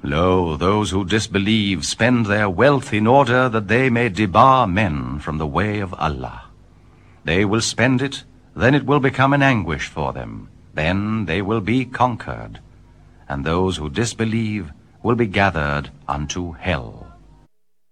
Lo, those who disbelieve spend their wealth in order that they may debar men from the way of Allah. They will spend it, then it will become an anguish for them. Then they will be conquered, and those who disbelieve will be gathered unto hell.